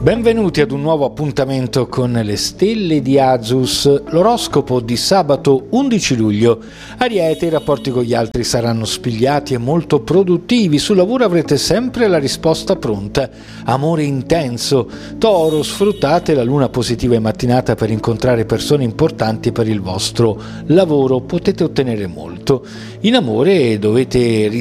Benvenuti ad un nuovo appuntamento con le stelle di Azus, l'oroscopo di sabato 11 luglio. Ariete, i rapporti con gli altri saranno spigliati e molto produttivi, sul lavoro avrete sempre la risposta pronta. Amore intenso. Toro, sfruttate la luna positiva in mattinata per incontrare persone importanti per il vostro lavoro, potete ottenere molto. In amore dovete